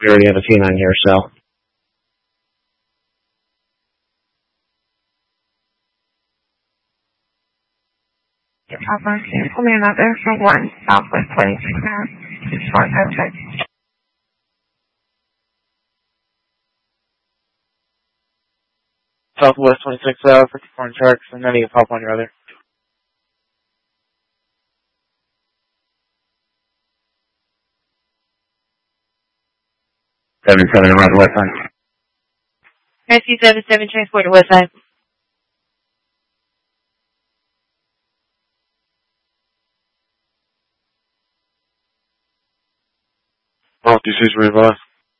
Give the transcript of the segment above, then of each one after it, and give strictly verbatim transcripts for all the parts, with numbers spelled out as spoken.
We already have a canine here, so. Southwest, pull me another for one, Southwest twenty-six now. Short outside. Southwest twenty-six, uh, fifty-four in Sharks, and then you can pop on your other. seven seven around the west side. Rescue seven seven, transport to west side. Oh, D C's revised.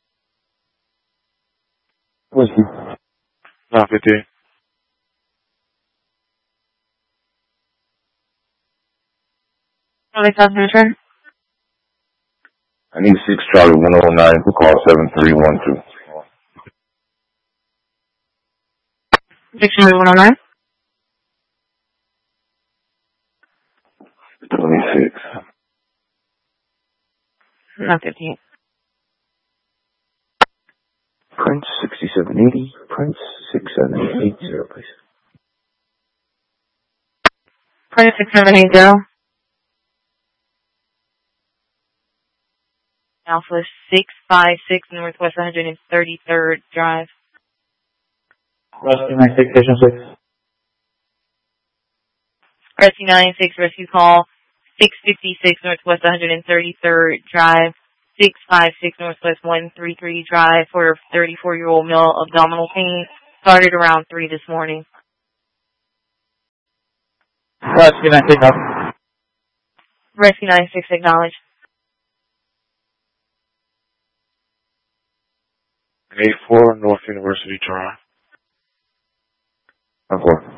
Whiskey. Not fifty. Charlie South return. I need six Charlie one oh nine to call seven three one two. six Charlie one oh nine. twenty-six. Not fifty. Prince sixty-seven eighty. Prince six seven eight zero, please. Prince six seven eight zero. Alpha six five six, Northwest one hundred thirty-third Drive. Rescue nine six, station six. Rescue nine six, rescue call six fifty-six, Northwest one hundred thirty-third Drive. six five six, Northwest one thirty-three Drive for a thirty-four-year-old male abdominal pain. Started around three this morning. Rescue nine six, up. Rescue nine six, acknowledge. eighty-four North University Drive. Of course.